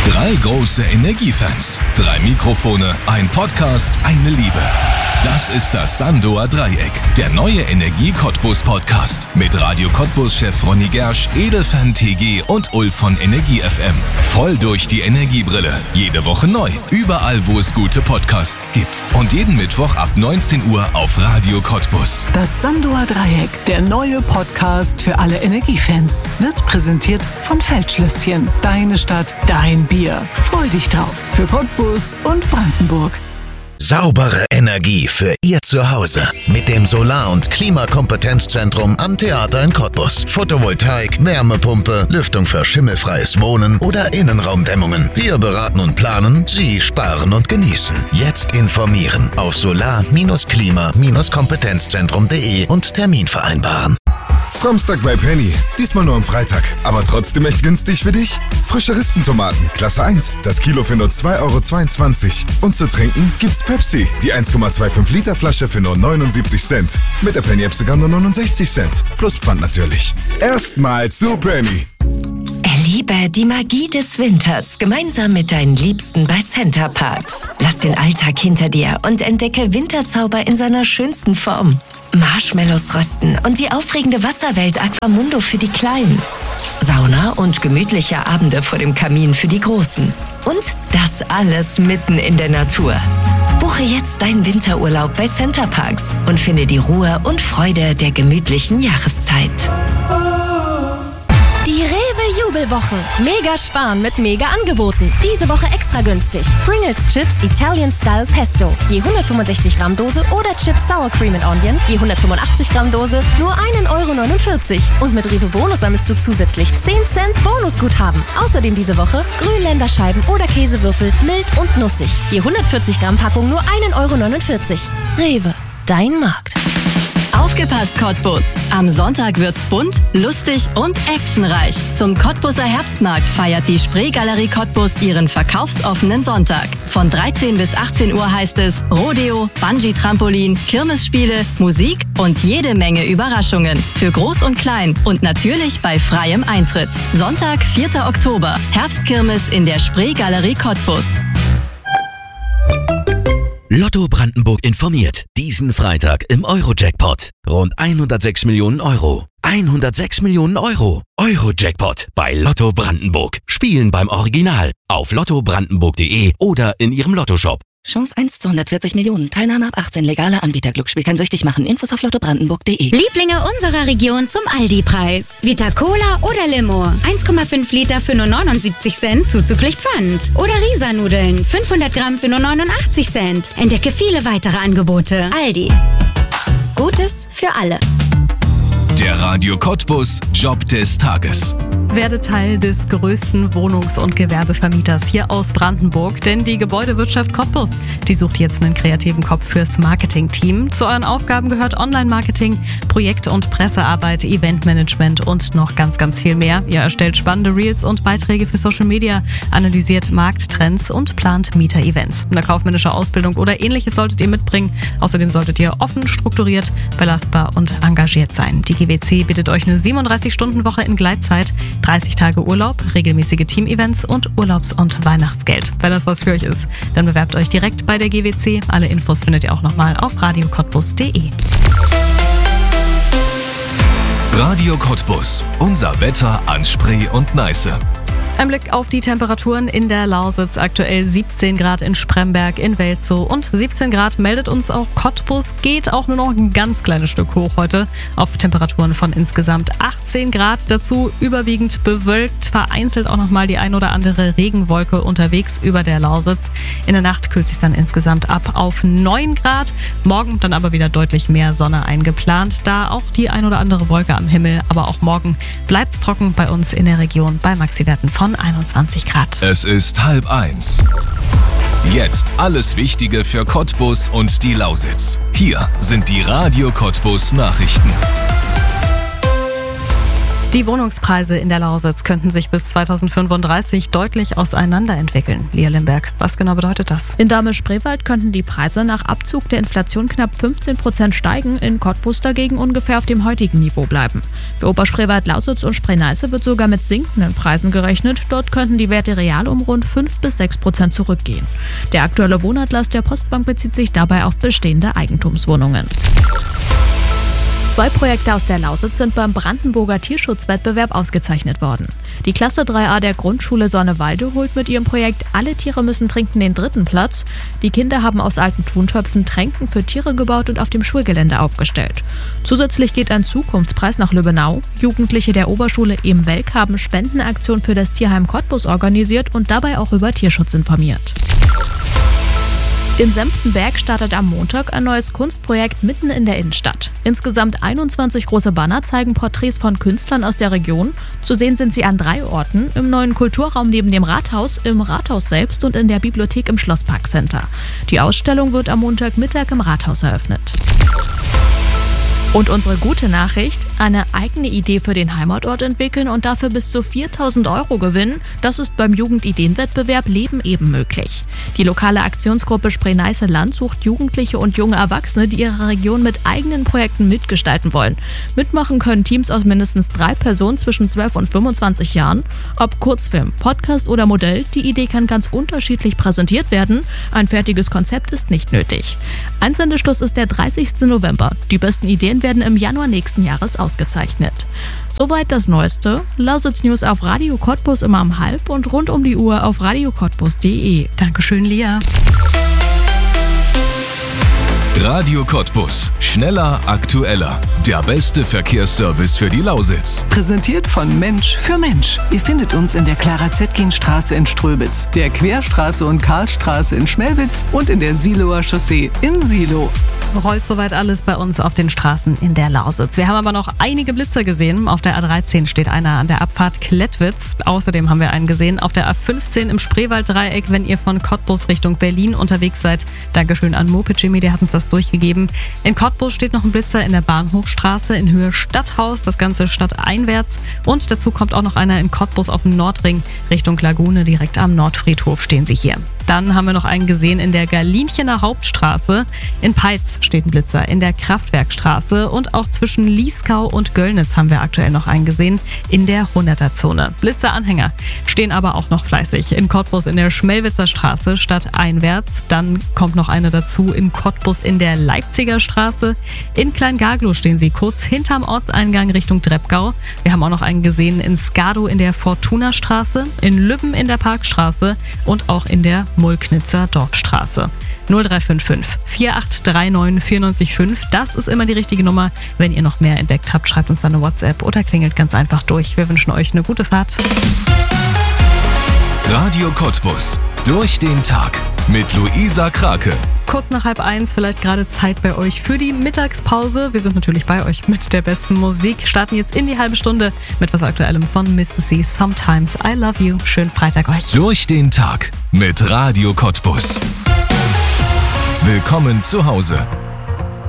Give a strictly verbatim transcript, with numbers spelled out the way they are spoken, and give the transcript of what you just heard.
Drei große Energiefans, drei Mikrofone, ein Podcast, eine Liebe. Das ist das Sandoer Dreieck, der neue Energie-Cottbus-Podcast mit Radio Cottbus-Chef Ronny Gersch, Edelfan T G und Ulf von Energie F M. Voll durch die Energiebrille. Jede Woche neu. Überall, wo es gute Podcasts gibt. Und jeden Mittwoch ab neunzehn Uhr auf Radio Cottbus. Das Sandoer Dreieck, der neue Podcast für alle Energiefans, wird präsentiert von Feldschlösschen. Deine Stadt, dein Bier. Freu dich drauf. Für Cottbus und Brandenburg. Saubere Energie für Ihr Zuhause mit dem Solar- und Klimakompetenzzentrum am Theater in Cottbus. Photovoltaik, Wärmepumpe, Lüftung für schimmelfreies Wohnen oder Innenraumdämmungen. Wir beraten und planen, Sie sparen und genießen. Jetzt informieren auf solar klima kompetenzzentrum punkt de und Termin vereinbaren. Samstag bei Penny. Diesmal nur am Freitag. Aber trotzdem echt günstig für dich. Frische Rispentomaten, Klasse eins. Das Kilo für nur zwei Euro zweiundzwanzig. Und zu trinken gibt's Pepsi. Die eins Komma fünfundzwanzig Liter Flasche für nur neunundsiebzig Cent. Mit der Penny-App sogar nur neunundsechzig Cent. Plus Pfand natürlich. Erstmal zu Penny. Erlebe die Magie des Winters gemeinsam mit deinen Liebsten bei Center Parcs. Lass den Alltag hinter dir und entdecke Winterzauber in seiner schönsten Form. Marshmallows rösten und die aufregende Wasserwelt Aquamundo für die Kleinen. Sauna und gemütliche Abende vor dem Kamin für die Großen. Und das alles mitten in der Natur. Buche jetzt deinen Winterurlaub bei Center Parcs und finde die Ruhe und Freude der gemütlichen Jahreszeit. Die Rewe-Jubelwochen. Mega sparen mit Mega-Angeboten. Diese Woche extra günstig. Pringles Chips Italian Style Pesto. Je hundertfünfundsechzig Gramm Dose oder Chips Sour Cream and Onion. Je hundertfünfundachtzig Gramm Dose. Nur ein Euro neunundvierzig. Und mit Rewe Bonus sammelst du zusätzlich zehn Cent Bonusguthaben. Außerdem diese Woche Grünländerscheiben oder Käsewürfel mild und nussig. Je hundertvierzig Gramm Packung nur ein Euro neunundvierzig. Rewe. Dein Markt. Aufgepasst, Cottbus! Am Sonntag wird's bunt, lustig und actionreich. Zum Cottbuser Herbstmarkt feiert die Spreegalerie Cottbus ihren verkaufsoffenen Sonntag. Von dreizehn bis achtzehn Uhr heißt es Rodeo, Bungee-Trampolin, Kirmesspiele, Musik und jede Menge Überraschungen. Für Groß und Klein und natürlich bei freiem Eintritt. Sonntag, vierter Oktober. Herbstkirmes in der Spreegalerie Cottbus. Lotto Brandenburg informiert. Diesen Freitag im Euro-Jackpot. Rund hundertsechs Millionen Euro. hundertsechs Millionen Euro. Euro-Jackpot bei Lotto Brandenburg. Spielen beim Original. Auf lotto brandenburg punkt de oder in Ihrem Lottoshop. Chance eins zu hundertvierzig Millionen. Teilnahme ab achtzehn. Legaler Anbieter. Glücksspiel kann süchtig machen. Infos auf lotto brandenburg punkt de. Lieblinge unserer Region zum Aldi-Preis. Vita Cola oder Limo. eins Komma fünf Liter für nur neunundsiebzig Cent. Zuzüglich Pfand. Oder Risa-Nudeln. fünfhundert Gramm für nur neunundachtzig Cent. Entdecke viele weitere Angebote. Aldi. Gutes für alle. Der Radio Cottbus Job des Tages. Werde Teil des größten Wohnungs- und Gewerbevermieters hier aus Brandenburg, denn die Gebäudewirtschaft Cottbus, die sucht jetzt einen kreativen Kopf fürs Marketing-Team. Zu euren Aufgaben gehört Online-Marketing, Projekt- und Pressearbeit, Eventmanagement und noch ganz, ganz viel mehr. Ihr erstellt spannende Reels und Beiträge für Social Media, analysiert Markttrends und plant Mieter-Events. Eine kaufmännische Ausbildung oder Ähnliches solltet ihr mitbringen. Außerdem solltet ihr offen, strukturiert, belastbar und engagiert sein. Die G W C bietet euch eine siebenunddreißig-Stunden-Woche in Gleitzeit, dreißig Tage Urlaub, regelmäßige Team-Events und Urlaubs- und Weihnachtsgeld. Wenn das was für euch ist, dann bewerbt euch direkt bei der G W C. Alle Infos findet ihr auch nochmal auf radio cottbus punkt de. Radio Cottbus. Unser Wetter an Spree und Neiße. Ein Blick auf die Temperaturen in der Lausitz. Aktuell siebzehn Grad in Spremberg, in Welzow und siebzehn Grad meldet uns auch Cottbus. Geht auch nur noch ein ganz kleines Stück hoch heute auf Temperaturen von insgesamt achtzehn Grad. Dazu überwiegend bewölkt, vereinzelt auch nochmal die ein oder andere Regenwolke unterwegs über der Lausitz. In der Nacht kühlt es sich dann insgesamt ab auf neun Grad. Morgen dann aber wieder deutlich mehr Sonne eingeplant. Da auch die ein oder andere Wolke am Himmel. Aber auch morgen bleibt es trocken bei uns in der Region bei Maxiwerten von einundzwanzig Grad. Es ist halb eins. Jetzt alles Wichtige für Cottbus und die Lausitz. Hier sind die Radio Cottbus Nachrichten. Die Wohnungspreise in der Lausitz könnten sich bis zweitausendfünfunddreißig deutlich auseinanderentwickeln. Lia Limberg, was genau bedeutet das? In Dahme-Spreewald könnten die Preise nach Abzug der Inflation knapp fünfzehn Prozent steigen, in Cottbus dagegen ungefähr auf dem heutigen Niveau bleiben. Für Oberspreewald, Lausitz und Spree-Neiße wird sogar mit sinkenden Preisen gerechnet. Dort könnten die Werte real um rund fünf bis sechs Prozent zurückgehen. Der aktuelle Wohnatlas der Postbank bezieht sich dabei auf bestehende Eigentumswohnungen. Zwei Projekte aus der Lausitz sind beim Brandenburger Tierschutzwettbewerb ausgezeichnet worden. Die Klasse drei a der Grundschule Sonnewalde holt mit ihrem Projekt Alle Tiere müssen trinken den dritten Platz. Die Kinder haben aus alten Tontöpfen Tränken für Tiere gebaut und auf dem Schulgelände aufgestellt. Zusätzlich geht ein Zukunftspreis nach Lübbenau. Jugendliche der Oberschule Ebenwelk haben Spendenaktion für das Tierheim Cottbus organisiert und dabei auch über Tierschutz informiert. In Senftenberg startet am Montag ein neues Kunstprojekt mitten in der Innenstadt. Insgesamt einundzwanzig große Banner zeigen Porträts von Künstlern aus der Region. Zu sehen sind sie an drei Orten: im neuen Kulturraum neben dem Rathaus, im Rathaus selbst und in der Bibliothek im Schlossparkcenter. Die Ausstellung wird am Montagmittag im Rathaus eröffnet. Und unsere gute Nachricht: eine eigene Idee für den Heimatort entwickeln und dafür bis zu viertausend Euro gewinnen. Das ist beim Jugendideenwettbewerb Leben eben möglich. Die lokale Aktionsgruppe Spree-Neiße-Land sucht Jugendliche und junge Erwachsene, die ihre Region mit eigenen Projekten mitgestalten wollen. Mitmachen können Teams aus mindestens drei Personen zwischen zwölf und fünfundzwanzig Jahren. Ob Kurzfilm, Podcast oder Modell, die Idee kann ganz unterschiedlich präsentiert werden. Ein fertiges Konzept ist nicht nötig. Einsendeschluss ist der dreißigsten November. Die besten Ideen werden im Januar nächsten Jahres ausgezeichnet. Soweit das Neueste. Lausitz News auf Radio Cottbus immer um halb und rund um die Uhr auf radio cottbus punkt de. Dankeschön, Lia. Radio Cottbus. Schneller, aktueller. Der beste Verkehrsservice für die Lausitz. Präsentiert von Mensch für Mensch. Ihr findet uns in der Clara-Zetkin-Straße in Ströbitz, der Querstraße und Karlstraße in Schmelwitz und in der Siloer Chaussee in Silo. Rollt soweit alles bei uns auf den Straßen in der Lausitz. Wir haben aber noch einige Blitzer gesehen. Auf der A dreizehn steht einer an der Abfahrt Klettwitz. Außerdem haben wir einen gesehen auf der A fünfzehn im Spreewald-Dreieck, wenn ihr von Cottbus Richtung Berlin unterwegs seid. Dankeschön an Moped Jimmy, der hat uns das durchgegeben. In Cottbus steht noch ein Blitzer in der Bahnhofstraße in Höhe Stadthaus, das Ganze stadteinwärts. Und dazu kommt auch noch einer in Cottbus auf dem Nordring Richtung Lagune, direkt am Nordfriedhof stehen sie hier. Dann haben wir noch einen gesehen in der Galinchener Hauptstraße. In Peitz steht ein Blitzer, in der Kraftwerkstraße und auch zwischen Lieskau und Göllnitz haben wir aktuell noch einen gesehen in der hunderter-Zone. Blitzeranhänger stehen aber auch noch fleißig. In Cottbus in der Schmelwitzer Straße stadteinwärts. Dann kommt noch eine dazu in Cottbus in der Leipziger Straße. In Kleingaglow stehen sie kurz hinterm Ortseingang Richtung Dreppgau. Wir haben auch noch einen gesehen in Skado in der Fortuna-Straße, in Lübben in der Parkstraße und auch in der Mulknitzer Dorfstraße. null drei fünf fünf, vier acht drei neun, vier neun fünf, das ist immer die richtige Nummer. Wenn ihr noch mehr entdeckt habt, schreibt uns dann eine WhatsApp oder klingelt ganz einfach durch. Wir wünschen euch eine gute Fahrt. Radio Cottbus. Durch den Tag mit Luisa Krake. Kurz nach halb eins, vielleicht gerade Zeit bei euch für die Mittagspause. Wir sind natürlich bei euch mit der besten Musik. Starten jetzt in die halbe Stunde mit was Aktuellem von Mister C. Sometimes I Love You. Schönen Freitag euch. Durch den Tag mit Radio Cottbus. Willkommen zu Hause.